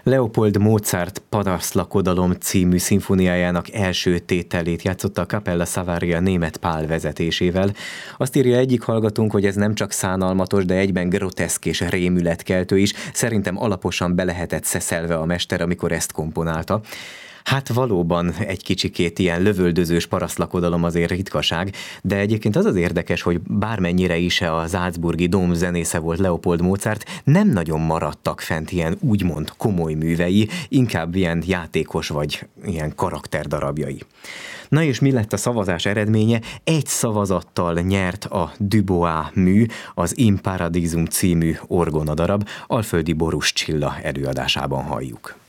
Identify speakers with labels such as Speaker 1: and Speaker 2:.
Speaker 1: Leopold Mozart Parasztlakodalom című szimfóniájának első tételét játszotta a Capella Savaria német Pál vezetésével. Azt írja egyik hallgatónk, hogy ez nem csak szánalmatos, de egyben groteszk és rémületkeltő is. Szerintem alaposan be lehetett szeszelve a mester, amikor ezt komponálta. Hát valóban egy kicsikét ilyen lövöldözős parasztlakodalom azért ritkaság, de egyébként az az érdekes, hogy bármennyire is a salzburgi dóm zenésze volt Leopold Mozart, nem nagyon maradtak fent ilyen úgymond komoly művei, inkább ilyen játékos vagy ilyen karakterdarabjai. Na és mi lett a szavazás eredménye? Egy szavazattal nyert a Dubois mű, az In Paradisum című orgonadarab, Alföldi Borús Csilla előadásában halljuk.